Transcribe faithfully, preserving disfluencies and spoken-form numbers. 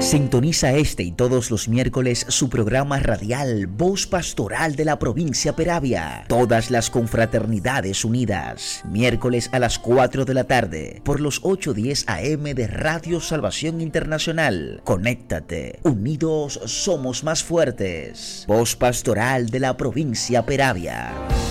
Sintoniza este y todos los miércoles su programa radial Voz Pastoral de la Provincia Peravia. Todas las confraternidades unidas. Miércoles a las cuatro de la tarde por los ocho diez A M de Radio Salvación Internacional. Conéctate. Unidos somos más fuertes. Voz Pastoral de la Provincia Peravia.